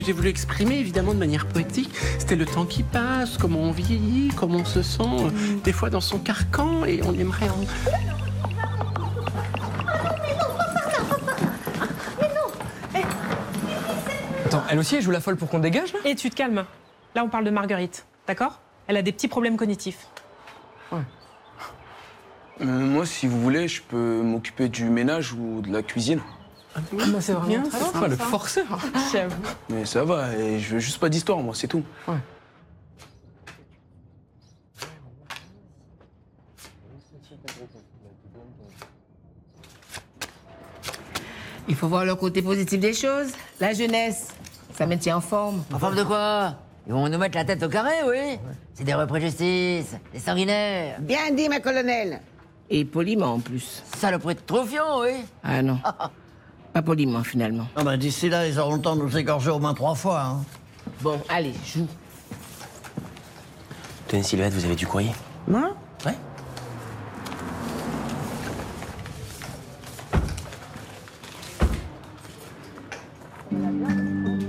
J'ai voulu exprimer, évidemment, de manière poétique. C'était le temps qui passe, comment on vieillit, comment on se sent, des fois dans son carcan, et on aimerait en... Attends, elle aussi, elle joue la folle pour qu'on dégage, là? Et tu te calmes. Là, on parle de Marguerite, d'accord? Elle a des petits problèmes cognitifs. Moi, si vous voulez, je peux m'occuper du ménage ou de la cuisine. Bah, c'est vraiment très bien, le forceur. J'avoue. Mais ça va, et je veux juste pas d'histoire, moi, c'est tout. Ouais. Il faut voir le côté positif des choses. La jeunesse, ça maintient en forme. En forme de quoi? Ils vont nous mettre la tête au carré, oui? C'est des repris de justice, des sanguinaires. Bien dit, ma colonelle. Et poliment en plus. Saloperie de troufion, oui? Ah non. Pas poliment, finalement. Ah bah d'ici là, ils auront le temps de nous égorger au moins 3 fois. Hein. Bon, allez, joue. Tenez, Sylvette, vous avez du courrier? Moi